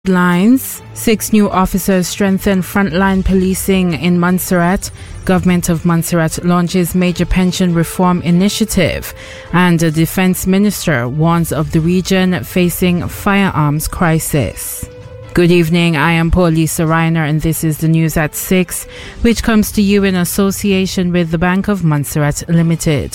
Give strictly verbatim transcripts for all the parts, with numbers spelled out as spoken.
Lines. Six new officers strengthen frontline policing in Montserrat. Government of Montserrat launches major pension reform initiative. And a defense minister warns of the region facing firearms crisis. Good evening, I am Paulisa Reiner and this is the news at six, which comes to you in association with the Bank of Montserrat Limited.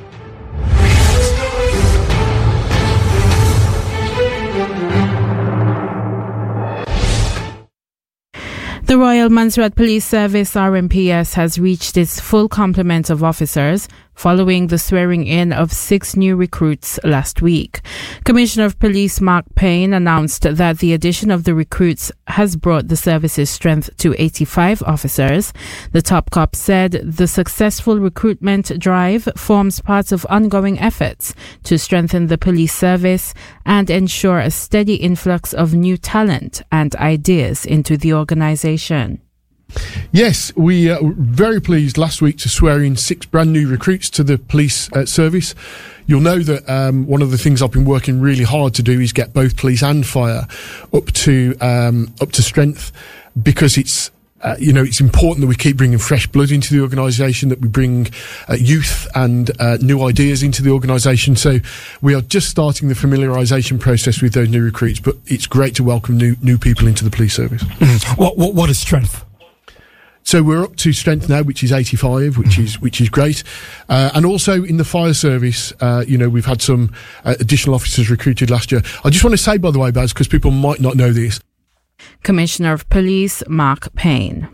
The Royal Montserrat Police Service R M P S has reached its full complement of officers following the swearing-in of six new recruits last week. Commissioner of Police Mark Payne announced that the addition of the recruits has brought the service's strength to eighty-five officers. The top cop said the successful recruitment drive forms part of ongoing efforts to strengthen the police service and ensure a steady influx of new talent and ideas into the organisation. Yes, we uh, were very pleased last week to swear in six brand new recruits to the police uh, service. You'll know that um, one of the things I've been working really hard to do is get both police and fire up to um, up to strength, because it's Uh, you know, it's important that we keep bringing fresh blood into the organisation, that we bring uh, youth and uh, new ideas into the organisation. So we are just starting the familiarisation process with those new recruits, but it's great to welcome new new people into the police service. Mm. What, what what is strength? So we're up to strength now, which is eighty-five, which is which is great. Uh, and also in the fire service, uh, you know, we've had some uh, additional officers recruited last year. I just want to say, by the way, Baz, because people might not know this, Commissioner of Police Mark Payne.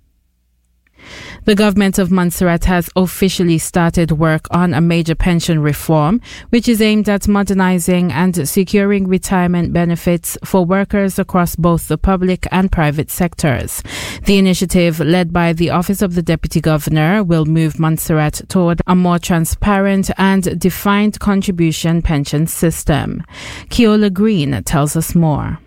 The government of Montserrat has officially started work on a major pension reform, which is aimed at modernising and securing retirement benefits for workers across both the public and private sectors. The initiative, led by the Office of the Deputy Governor, will move Montserrat toward a more transparent and defined contribution pension system. Keola Green tells us more.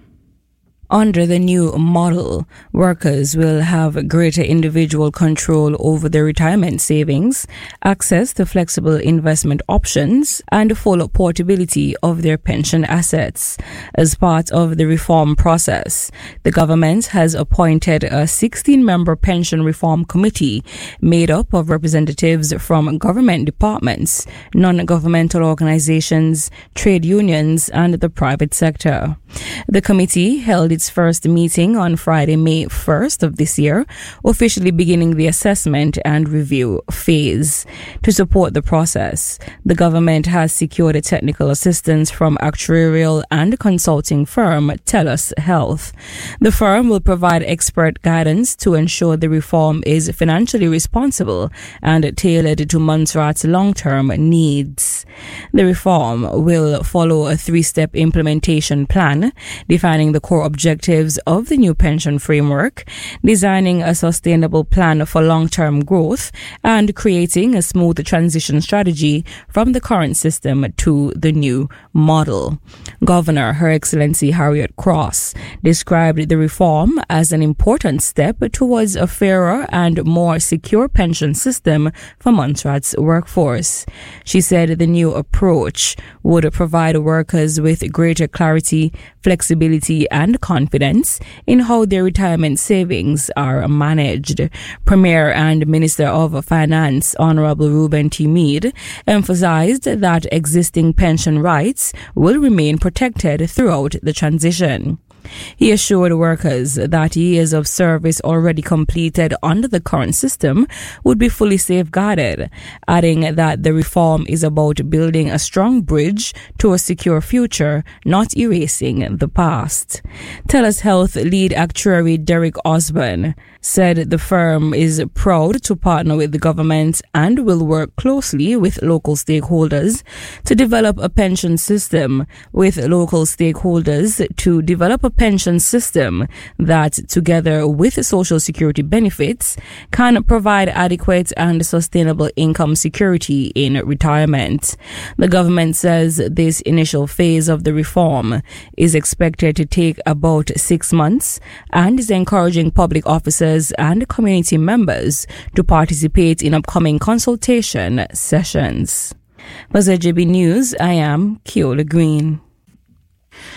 Under the new model, workers will have greater individual control over their retirement savings, access to flexible investment options, and full portability of their pension assets. As part of the reform process, the government has appointed a sixteen-member pension reform committee made up of representatives from government departments, non-governmental organizations, trade unions, and the private sector. The committee held its first meeting on Friday, May first of this year, officially beginning the assessment and review phase. To support the process, the government has secured technical assistance from actuarial and consulting firm TELUS Health. The firm will provide expert guidance to ensure the reform is financially responsible and tailored to Montserrat's long-term needs. The reform will follow a three-step implementation plan, defining the core objectives of the new pension framework, designing a sustainable plan for long-term growth, and creating a smooth transition strategy from the current system to the new model. Governor Her Excellency Harriet Cross described the reform as an important step towards a fairer and more secure pension system for Montserrat's workforce. She said the new approach would provide workers with greater clarity, flexibility, and confidence in how their retirement savings are managed. Premier and Minister of Finance Honorable Reuben T. Mead emphasized that existing pension rights will remain protected throughout the transition. He assured workers that years of service already completed under the current system would be fully safeguarded, adding that the reform is about building a strong bridge to a secure future, not erasing the past. TELUS Health lead actuary Derek Osborne said the firm is proud to partner with the government and will work closely with local stakeholders to develop a pension system with local stakeholders to develop a pension system that, together with social security benefits, can provide adequate and sustainable income security in retirement. The government says this initial phase of the reform is expected to take about six months and is encouraging public officers and community members to participate in upcoming consultation sessions. For Z J B News, I am Keola Green.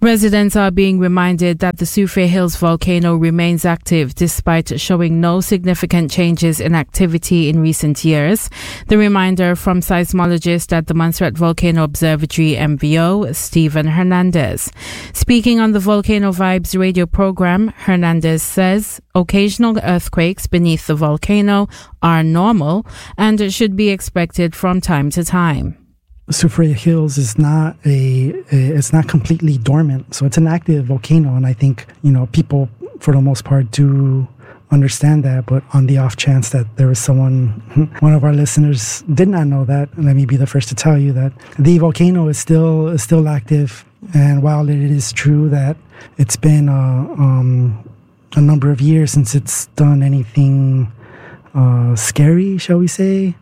Residents are being reminded that the Soufrière Hills volcano remains active despite showing no significant changes in activity in recent years. The reminder from seismologist at the Montserrat Volcano Observatory M V O, Stephen Hernandez. Speaking on the Volcano Vibes radio program, Hernandez says occasional earthquakes beneath the volcano are normal and should be expected from time to time. Soufrière Hills is not a, a, it's not completely dormant. So it's an active volcano. And I think, you know, people for the most part do understand that. But on the off chance that there is someone, one of our listeners did not know that, let me be the first to tell you that the volcano is still, is still active. And while it is true that it's been uh, um, a number of years since it's done anything uh, scary, shall we say,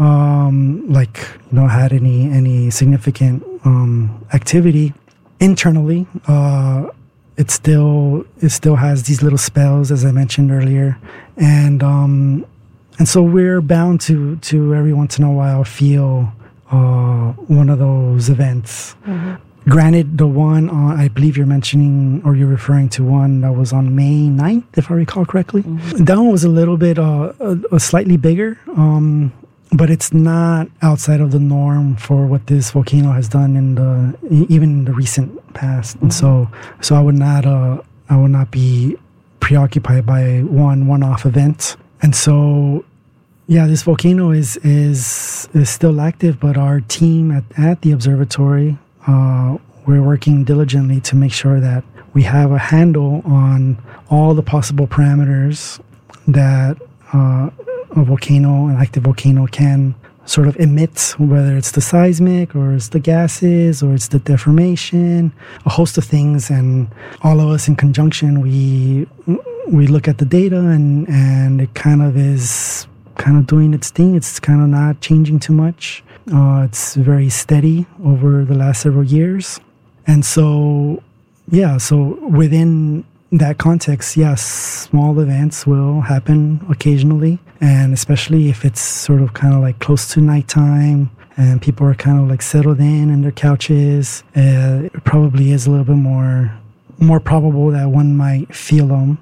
um, like, you know, had any, any significant, um, activity internally, uh, it still, it still has these little spells, as I mentioned earlier. And, um, and so we're bound to, to every once in a while feel, uh, one of those events. Mm-hmm. Granted, the one on, I believe you're mentioning, or you're referring to one that was on May ninth, if I recall correctly. Mm-hmm. That one was a little bit, uh, a, a slightly bigger, um, but it's not outside of the norm for what this volcano has done in the even in the recent past. Mm-hmm. And so, so I would not, uh, I would not be preoccupied by one one-off event. And so, yeah, this volcano is is is still active, but our team at at the observatory, uh, we're working diligently to make sure that we have a handle on all the possible parameters that uh, a volcano, an active volcano, can sort of emit, whether it's the seismic or it's the gases or it's the deformation, a host of things. And all of us in conjunction, we we look at the data and, and it kind of is kind of doing its thing. It's kind of not changing too much. Uh, it's very steady over the last several years. And so, yeah, so within that context, yes, small events will happen occasionally, and especially if it's sort of kind of like close to nighttime and people are kind of like settled in in their couches, uh, it probably is a little bit more more probable that one might feel them.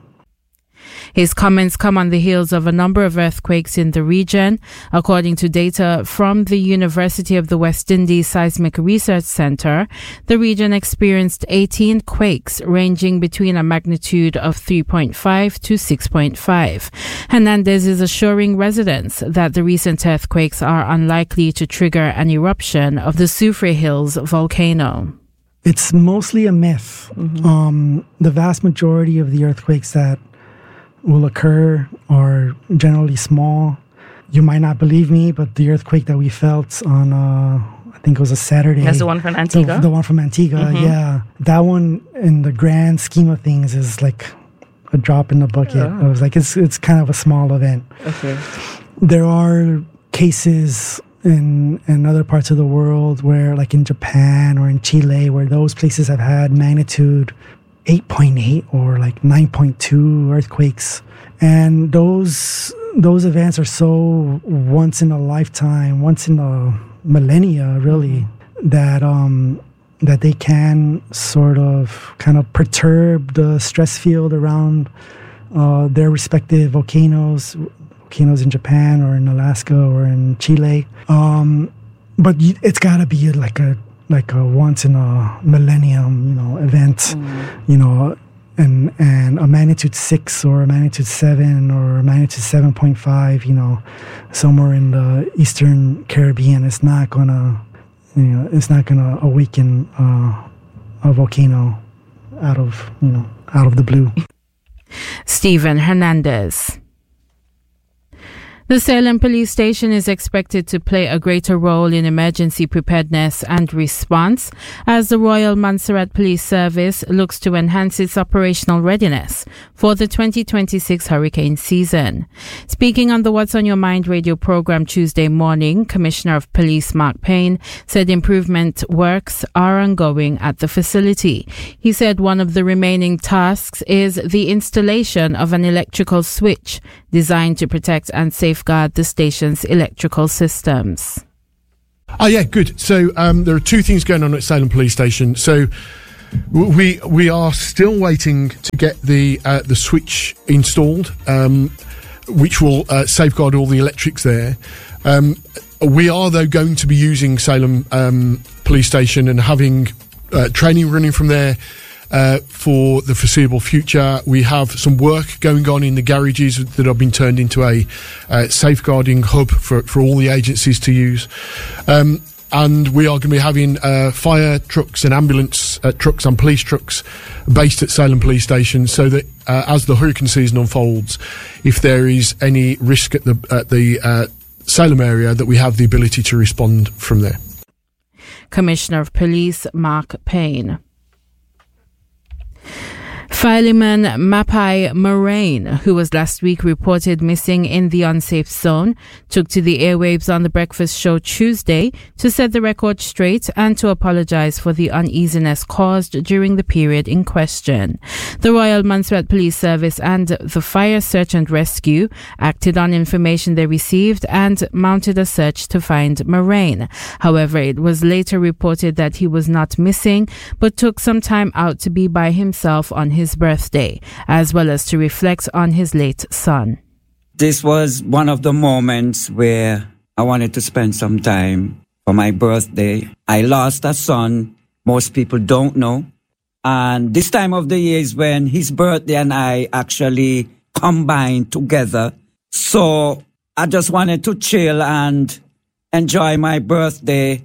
His comments come on the heels of a number of earthquakes in the region. According to data from the University of the West Indies Seismic Research Center, the region experienced eighteen quakes ranging between a magnitude of three point five to six point five. Hernandez is assuring residents that the recent earthquakes are unlikely to trigger an eruption of the Soufrière Hills volcano. It's mostly a myth. Mm-hmm. Um, the vast majority of the earthquakes that will occur are generally small. You might not believe me, but the earthquake that we felt on, uh, I think it was a Saturday. That's the one from Antigua? The, the one from Antigua, mm-hmm. yeah. That one, in the grand scheme of things, is like a drop in the bucket. Oh. I was like, it's it's kind of a small event. Okay. There are cases in in other parts of the world where, like in Japan or in Chile, where those places have had magnitude eight point eight or like nine point two earthquakes, and those those events are so once in a lifetime, once in a millennia, really, that um that they can sort of kind of perturb the stress field around uh, their respective volcanoes, volcanoes in Japan or in Alaska or in Chile. Um, but it's got to be like a like a once in a millennium, you know, event, mm. you know, and and a magnitude six or a magnitude seven or a magnitude seven point five, you know, somewhere in the Eastern Caribbean, it's not gonna, you know, it's not gonna awaken uh, a volcano out of, you know, out of the blue. Stephen Hernandez. The Salem Police Station is expected to play a greater role in emergency preparedness and response as the Royal Montserrat Police Service looks to enhance its operational readiness for the twenty twenty-six hurricane season. Speaking on the What's on Your Mind radio program Tuesday morning, Commissioner of Police Mark Payne said improvement works are ongoing at the facility. He said one of the remaining tasks is the installation of an electrical switch designed to protect and safeguard the station's electrical systems. Oh, yeah, good. So um, there are two things going on at Salem Police Station. So We we are still waiting to get the uh, the switch installed, um, which will uh, safeguard all the electrics there. Um, we are, though, going to be using Salem um, Police Station and having uh, training running from there uh, for the foreseeable future. We have some work going on in the garages that have been turned into a uh, safeguarding hub for, for all the agencies to use. Um, And we are going to be having uh, fire trucks and ambulance uh, trucks and police trucks based at Salem Police Station, so that uh, as the hurricane season unfolds, if there is any risk at the at the uh, Salem area, that we have the ability to respond from there. Commissioner of Police Mark Payne. Philemon Mapai Moraine, who was last week reported missing in the unsafe zone, took to the airwaves on the breakfast show Tuesday to set the record straight and to apologise for the uneasiness caused during the period in question. The Royal Montserrat Police Service and the Fire Search and Rescue acted on information they received and mounted a search to find Moraine. However, it was later reported that he was not missing, but took some time out to be by himself on his birthday, as well as to reflect on his late son. This was one of the moments where I wanted to spend some time for my birthday. I lost a son, most people don't know. And this time of the year is when his birthday and I actually combined together. So I just wanted to chill and enjoy my birthday,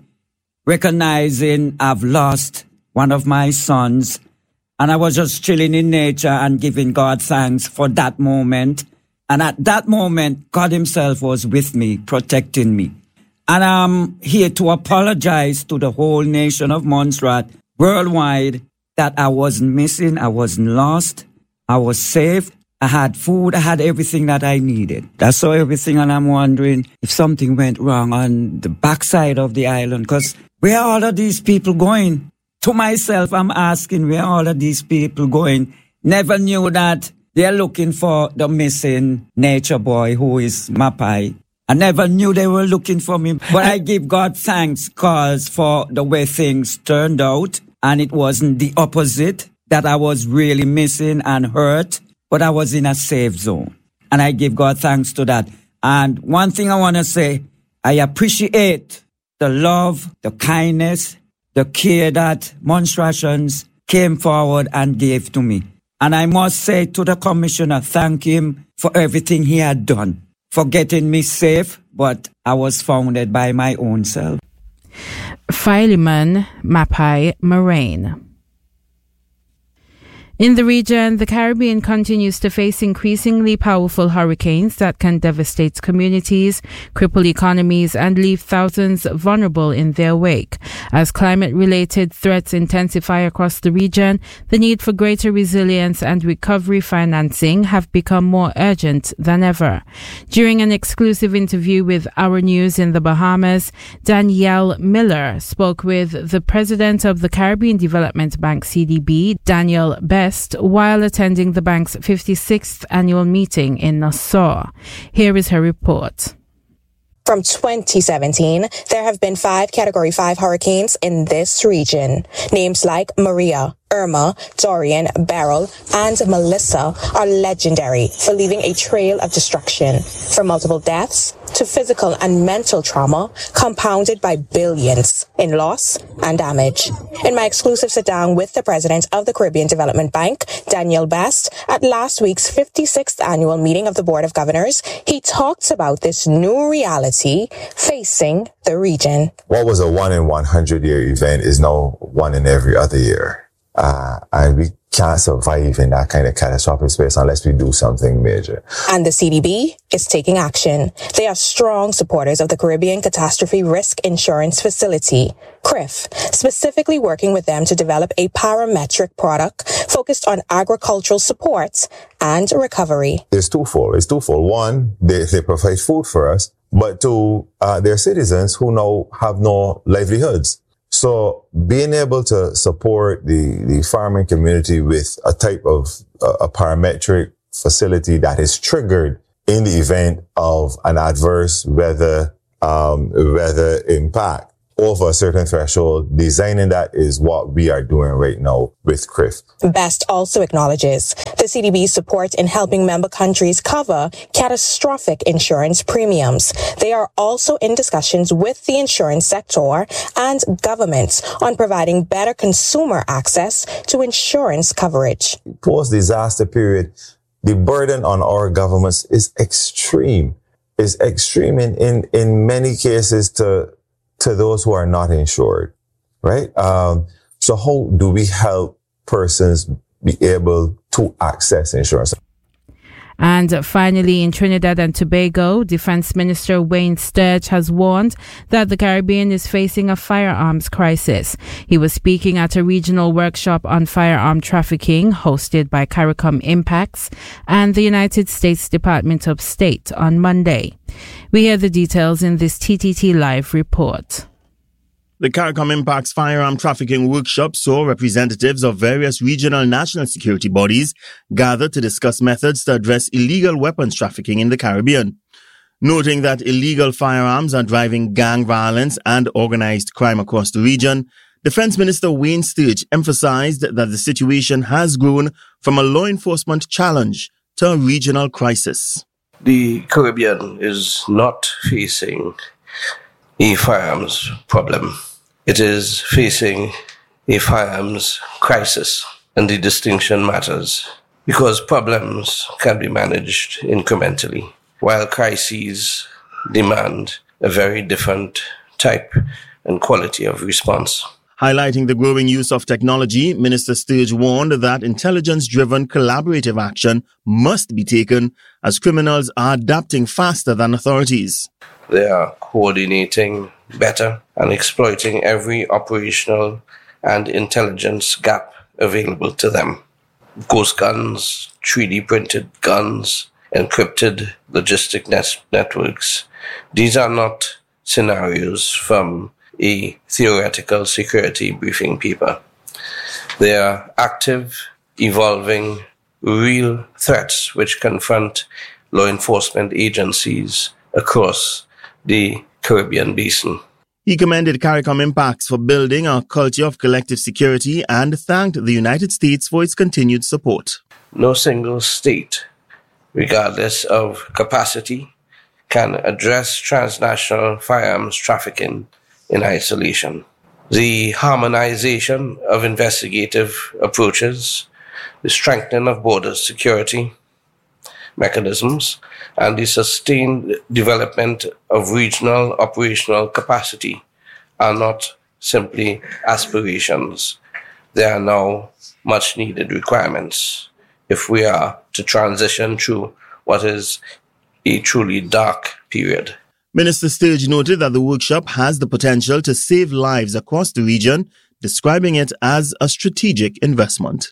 recognizing I've lost one of my sons. And I was just chilling in nature and giving God thanks for that moment. And at that moment, God himself was with me, protecting me. And I'm here to apologize to the whole nation of Montserrat worldwide that I wasn't missing, I wasn't lost, I was safe, I had food, I had everything that I needed. I saw everything, and I'm wondering if something went wrong on the backside of the island, because where are all of these people going? To myself, I'm asking, where all of these people going? Never knew that they're looking for the missing nature boy who is Mapai. I never knew they were looking for me. But I give God thanks, cause for the way things turned out. And it wasn't the opposite, that I was really missing and hurt, but I was in a safe zone. And I give God thanks to that. And one thing I want to say, I appreciate the love, the kindness, the care that Montserratians came forward and gave to me. And I must say to the commissioner, thank him for everything he had done, for getting me safe, but I was founded by my own self. Philemon Mapai Moraine. In the region, the Caribbean continues to face increasingly powerful hurricanes that can devastate communities, cripple economies, and leave thousands vulnerable in their wake. As climate-related threats intensify across the region, the need for greater resilience and recovery financing have become more urgent than ever. During an exclusive interview with Our News in the Bahamas, Danielle Miller spoke with the president of the Caribbean Development Bank, C D B, Daniel Best, while attending the bank's fifty-sixth annual meeting in Nassau. Here is her report. From twenty seventeen, there have been five Category five hurricanes in this region. Names like Maria, Irma, Dorian, Beryl, and Melissa are legendary for leaving a trail of destruction, from multiple deaths to physical and mental trauma, compounded by billions in loss and damage. In my exclusive sit-down with the president of the Caribbean Development Bank, Daniel Best, at last week's fifty-sixth annual meeting of the Board of Governors, he talked about this new reality facing the region. What was a one in one hundred year event is now one in every other year. Uh, and we can't survive in that kind of catastrophic space unless we do something major. And the C D B is taking action. They are strong supporters of the Caribbean Catastrophe Risk Insurance Facility, C R I F, specifically working with them to develop a parametric product focused on agricultural support and recovery. It's twofold. It's twofold. One, they, they provide food for us, but two, uh, they're citizens who now have no livelihoods. So being able to support the, the farming community with a type of uh, a parametric facility that is triggered in the event of an adverse weather, um, weather impact over a certain threshold. Designing that is what we are doing right now with C R I F. Best also acknowledges the C D B's support in helping member countries cover catastrophic insurance premiums. They are also in discussions with the insurance sector and governments on providing better consumer access to insurance coverage. Post-disaster period, the burden on our governments is extreme. Is extreme in, in, in many cases to to those who are not insured, right? Um, so how do we help persons be able to access insurance? And finally, in Trinidad and Tobago, Defense Minister Wayne Sturge has warned that the Caribbean is facing a firearms crisis. He was speaking at a regional workshop on firearm trafficking hosted by CARICOM Impacts and the United States Department of State on Monday. We hear the details in this T T T Live report. The CARICOM Impacts Firearm Trafficking Workshop saw representatives of various regional national security bodies gather to discuss methods to address illegal weapons trafficking in the Caribbean. Noting that illegal firearms are driving gang violence and organized crime across the region, Defense Minister Wayne Sturge emphasized that the situation has grown from a law enforcement challenge to a regional crisis. The Caribbean is not facing a firearms problem. It is facing a firearms crisis, and the distinction matters because problems can be managed incrementally, while crises demand a very different type and quality of response. Highlighting the growing use of technology, Minister Sturge warned that intelligence-driven collaborative action must be taken as criminals are adapting faster than authorities. They are coordinating better and exploiting every operational and intelligence gap available to them. Ghost guns, three D printed guns, encrypted logistic net- networks. These are not scenarios from a theoretical security briefing paper. They are active, evolving, real threats which confront law enforcement agencies across the Caribbean basin. He commended CARICOM Impacts for building a culture of collective security and thanked the United States for its continued support. No single state, regardless of capacity, can address transnational firearms trafficking in isolation. The harmonization of investigative approaches, the strengthening of border security mechanisms, and the sustained development of regional operational capacity are not simply aspirations. They are now much needed requirements if we are to transition through what is a truly dark period. Minister Sturge noted that the workshop has the potential to save lives across the region, describing it as a strategic investment.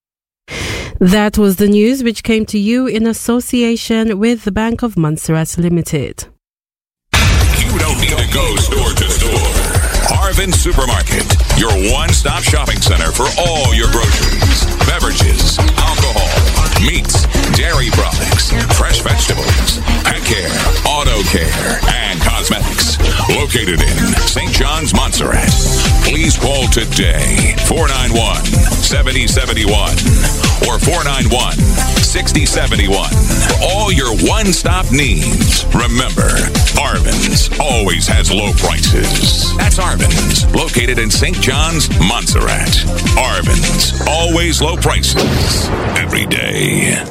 That was the news which came to you in association with the Bank of Montserrat Limited. You don't need to go store to store. Arvin Supermarket, your one-stop shopping center for all your groceries, beverages, alcohol, meats, dairy products, fresh vegetables, pet care, auto care, and cosmetics. Located in Saint John's, Montserrat. Please call today, four nine one, seven oh seven one or four nine one, six oh seven one for all your one-stop needs. Remember, Arvin's always has low prices. That's Arvin's, located in Saint John's, Montserrat. Arvin's, always low prices, every day.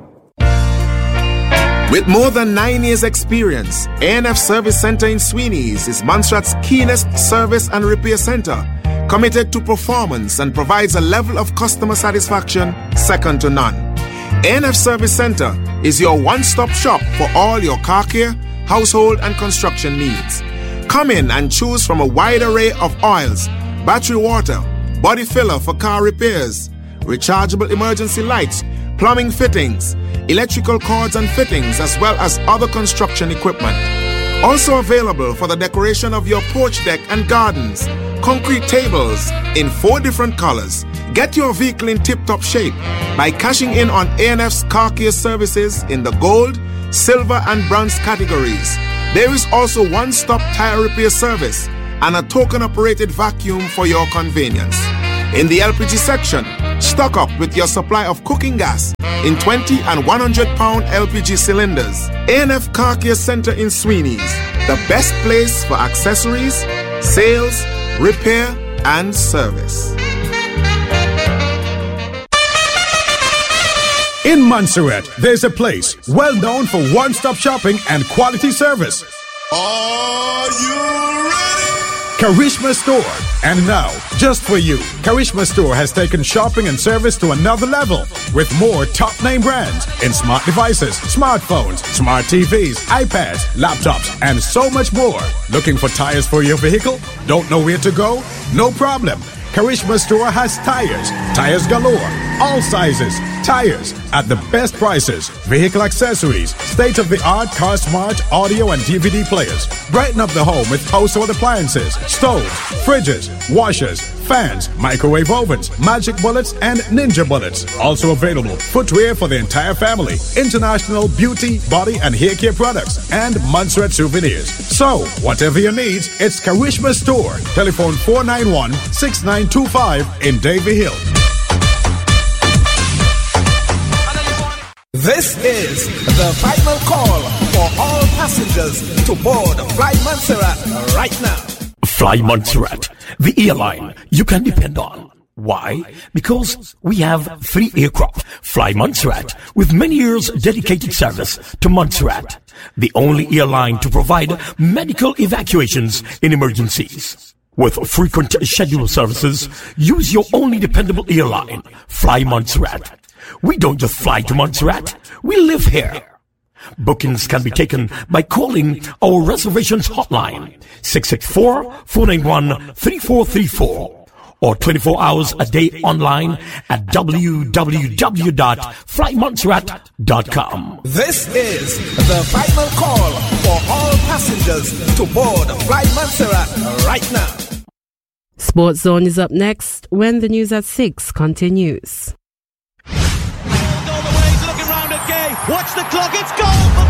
With more than nine years experience, A N F Service Center in Sweeney's is Montserrat's keenest service and repair center, committed to performance and provides a level of customer satisfaction second to none. A N F Service Center is your one-stop shop for all your car care, household and construction needs. Come in and choose from a wide array of oils, battery water, body filler for car repairs, rechargeable emergency lights, plumbing fittings, electrical cords and fittings, as well as other construction equipment. Also available for the decoration of your porch deck and gardens, concrete tables in four different colors. Get your vehicle in tip-top shape by cashing in on A N F's car care services in the gold, silver and bronze categories. There is also one-stop tire repair service and a token-operated vacuum for your convenience. In the L P G section, stock up with your supply of cooking gas in twenty and one hundred pound L P G cylinders. A and F Car Care Center in Sweeney's, the best place for accessories, sales, repair, and service. In Montserrat, there's a place well known for one-stop shopping and quality service. Are you ready? Karishma Store. And now, just for you, Karishma Store has taken shopping and service to another level with more top-name brands in smart devices, smartphones, smart T Vs, iPads, laptops, and so much more. Looking for tires for your vehicle? Don't know where to go? No problem. Karishma Store has tires, tires galore, all sizes, tires at the best prices, vehicle accessories, state-of-the-art car smart audio and D V D players. Brighten up the home with household appliances, stoves, fridges, washers, fans, microwave ovens, magic bullets, and ninja bullets. Also available footwear for the entire family, international beauty, body, and hair care products, and Montserrat souvenirs. So, whatever your needs, it's Karishma Store. Telephone four nine one, six nine two five in Davie Hill. This is the final call for all passengers to board Fly Montserrat right now. Fly Montserrat, the airline you can depend on. Why? Because we have three aircraft, Fly Montserrat, with many years dedicated service to Montserrat, the only airline to provide medical evacuations in emergencies. With frequent scheduled services, use your only dependable airline, Fly Montserrat. We don't just fly to Montserrat, we live here. Bookings can be taken by calling our reservations hotline, six six four, four nine one, three four three four, or twenty-four hours a day online at w w w dot fly montserrat dot com. This is the final call for all passengers to board Fly Montserrat right now. Sports Zone is up next when the news at six continues. Watch the clock, it's goal for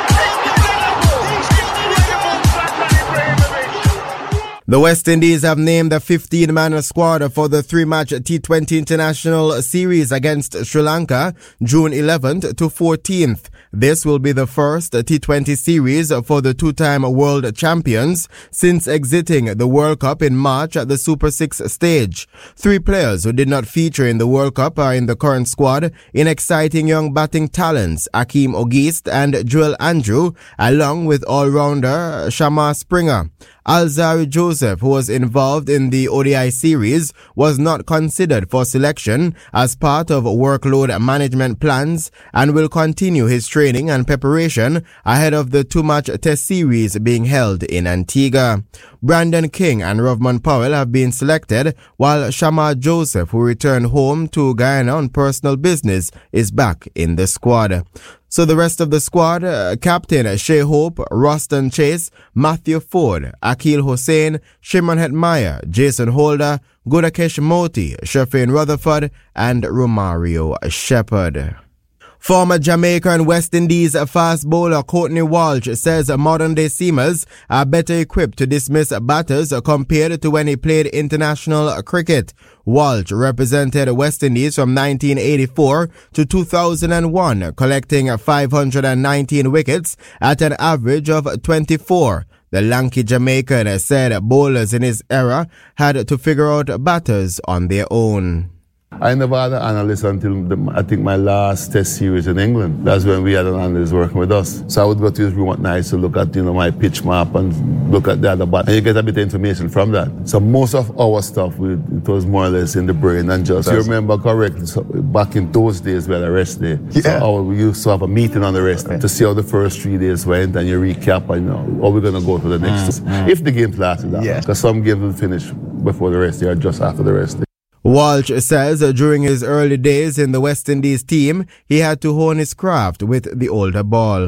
The West Indies have named a fifteen-man squad for the three-match T twenty International Series against Sri Lanka, June eleventh to fourteenth. This will be the first T twenty series for the two-time world champions since exiting the World Cup in March at the Super Six stage. Three players who did not feature in the World Cup are in the current squad in exciting young batting talents Akeem Ogist and Joel Andrew, along with all-rounder Shamar Springer. Alzari Joseph, who was involved in the O D I series, was not considered for selection as part of workload management plans and will continue his training and preparation ahead of the two-match test series being held in Antigua. Brandon King and Rovman Powell have been selected, while Shamar Joseph, who returned home to Guyana on personal business, is back in the squad. So the rest of the squad, uh, Captain Shea Hope, Roston Chase, Matthew Ford, Akil Hussain, Shimon Hetmaya, Jason Holder, Gudakesh Moti, Shafin Rutherford, and Romario Shepherd. Former Jamaica and West Indies fast bowler Courtney Walsh says modern-day seamers are better equipped to dismiss batters compared to when he played international cricket. Walsh represented West Indies from nineteen eighty-four to two thousand one, collecting five hundred nineteen wickets at an average of twenty-four. The lanky Jamaican said bowlers in his era had to figure out batters on their own. I never had an analyst until the, I think my last test series in England. That's when we had an analyst working with us. So I would go to his room at night to look at, you know, my pitch map and look at the other bat. And you get a bit of information from that. So most of our stuff, we, it was more or less in the brain and just, That's, you remember correctly, so back in those days we had a rest day. Yeah. So our, we used to have a meeting on the rest day to see how the first three days went and you recap and, you know, how we're going to go to the next. Mm-hmm. If the games lasted that yeah. Because some games will finish before the rest day or just after the rest day. Walsh says during his early days in the West Indies team, he had to hone his craft with the older ball.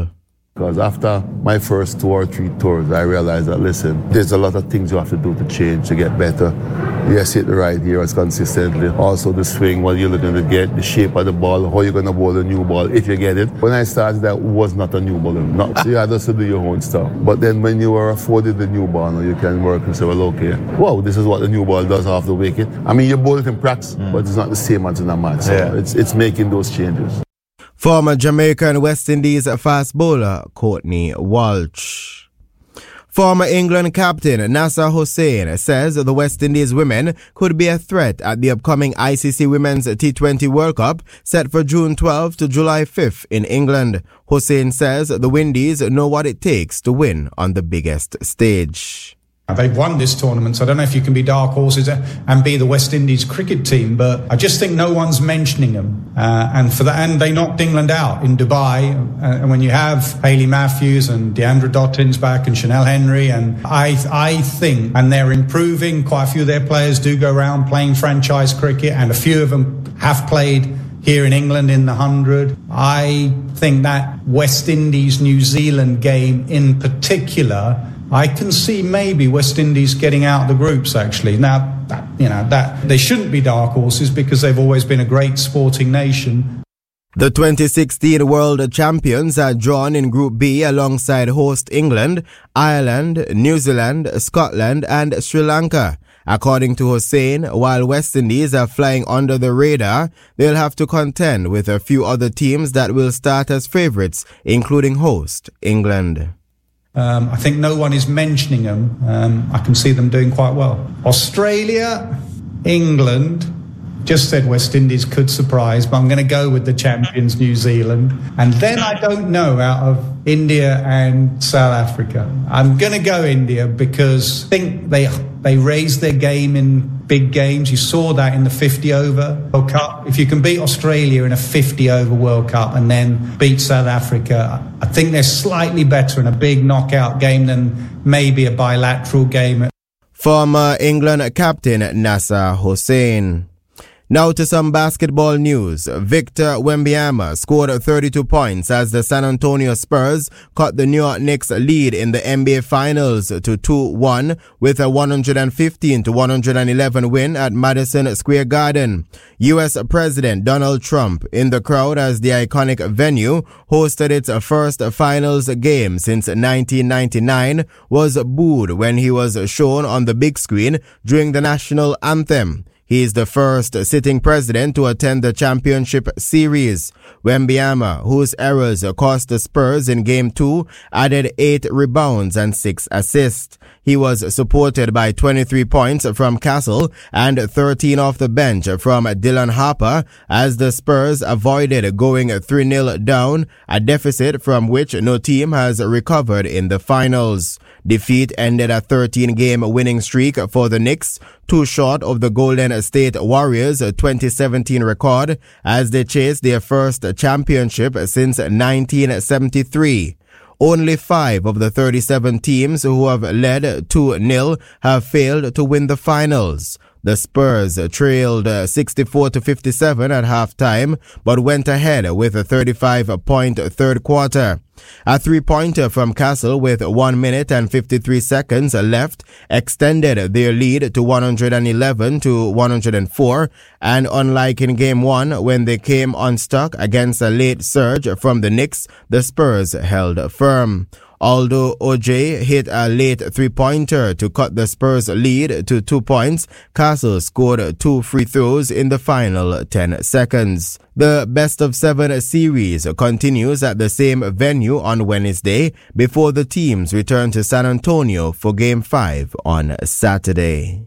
Because after my first two or three tours, I realized that, listen, there's a lot of things you have to do to change, to get better. Yes, hit the right ears consistently. Also the swing, what you're looking to get, the shape of the ball, how you're going to bowl a new ball, if you get it. When I started, that was not a new ball. Not, so you had to do your own stuff. But then when you were afforded the new ball, you can work and say, well, okay, wow, this is what the new ball does after wicket. I mean, you bowl it in practice, mm. but it's not the same as in a match. So yeah. it's, it's making those changes. Former Jamaican West Indies fast bowler Courtney Walsh. Former England captain Nasser Hussain says the West Indies women could be a threat at the upcoming I C C Women's T twenty World Cup set for June twelfth to July fifth in England. Hussain says the Windies know what it takes to win on the biggest stage. They've won this tournament, so I don't know if you can be dark horses and be the West Indies cricket team, but I just think no one's mentioning them. Uh, and for that, and they knocked England out in Dubai. Uh, and when you have Hayley Matthews and Deandra Dottin's back and Chanel Henry, and I, I think, and they're improving. Quite a few of their players do go around playing franchise cricket, and a few of them have played here in England in the hundred. I think that West Indies-New Zealand game in particular, I can see maybe West Indies getting out of the groups, actually. Now, that, you know, that they shouldn't be dark horses because they've always been a great sporting nation. The twenty sixteen World Champions are drawn in Group B alongside host England, Ireland, New Zealand, Scotland and Sri Lanka. According to Hussain, while West Indies are flying under the radar, they'll have to contend with a few other teams that will start as favourites, including host England. Um, I think no one is mentioning them. Um, I can see them doing quite well. Australia, England, just said West Indies could surprise, but I'm going to go with the champions, New Zealand. And then I don't know out of India and South Africa. I'm going to go India because I think they they raised their game in big games. You saw that in the fifty over World Cup. If you can beat Australia in a fifty over World Cup and then beat South Africa, I think they're slightly better in a big knockout game than maybe a bilateral game. Former England captain Nasser Hussain. Now to some basketball news. Victor Wembanyama scored thirty-two points as the San Antonio Spurs cut the New York Knicks lead in the N B A Finals to two one with a one fifteen to one eleven win at Madison Square Garden. U S President Donald Trump, in the crowd as the iconic venue hosted its first finals game since nineteen ninety-nine, was booed when he was shown on the big screen during the national anthem. He is the first sitting president to attend the championship series. Wembanyama, whose errors cost the Spurs in Game two, added eight rebounds and six assists. He was supported by twenty-three points from Castle and thirteen off the bench from Dylan Harper as the Spurs avoided going three nil down, a deficit from which no team has recovered in the finals. Defeat ended a thirteen-game winning streak for the Knicks, too short of the Golden State Warriors' twenty seventeen record as they chased their first championship since nineteen seventy-three. Only five of the thirty-seven teams who have led two nil have failed to win the finals. The Spurs trailed sixty-four to fifty-seven at halftime, but went ahead with a thirty-five point third quarter. A three-pointer from Castle with one minute and fifty-three seconds left extended their lead to one eleven to one oh four, and unlike in Game one when they came unstuck against a late surge from the Knicks, the Spurs held firm. Although O J hit a late three-pointer to cut the Spurs' lead to two points, Castle scored two free throws in the final ten seconds. The best-of-seven series continues at the same venue on Wednesday before the teams return to San Antonio for Game five on Saturday.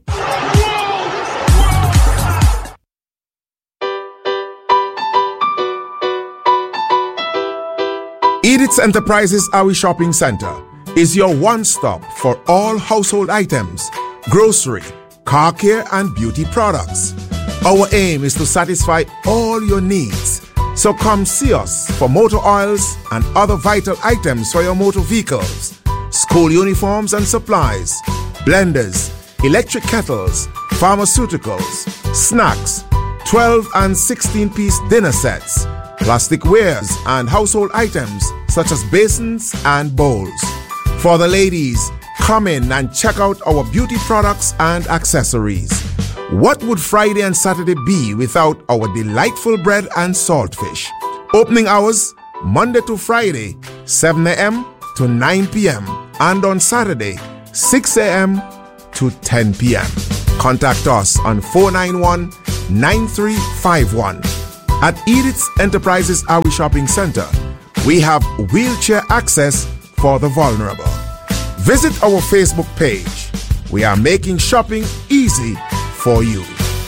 Edith's Enterprises Awi Shopping Center is your one-stop for all household items, grocery, car care, and beauty products. Our aim is to satisfy all your needs. So come see us for motor oils and other vital items for your motor vehicles, school uniforms and supplies, blenders, electric kettles, pharmaceuticals, snacks, twelve and sixteen piece dinner sets, plastic wares and household items such as basins and bowls. For the ladies, come in and check out our beauty products and accessories. What would Friday and Saturday be without our delightful bread and saltfish? Opening hours, Monday to Friday, seven a.m. to nine p.m. and on Saturday, six a.m. to ten p.m. Contact us on four nine one, nine three five one. At Edith's Enterprises Awi Shopping Center, we have wheelchair access for the vulnerable. Visit our Facebook page. We are making shopping easy for you.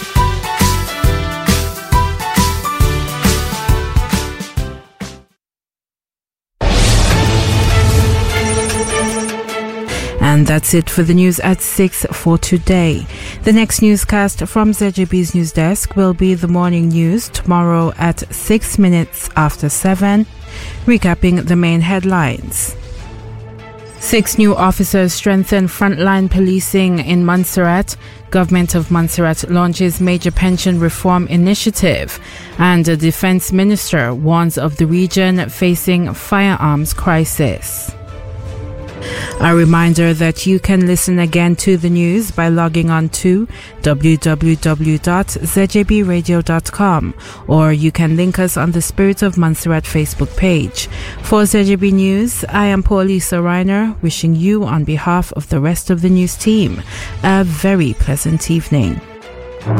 And that's it for the news at six for today. The next newscast from Z J B's news desk will be the morning news tomorrow at six minutes after seven, recapping the main headlines. Six new officers strengthen frontline policing in Montserrat. Government of Montserrat launches major pension reform initiative. And the defense minister warns of the region facing firearms crisis. A reminder that you can listen again to the news by logging on to w w w dot z j b radio dot com, or you can link us on the Spirit of Montserrat Facebook page. For Z J B News, I am Paulisa Reiner, wishing you on behalf of the rest of the news team a very pleasant evening.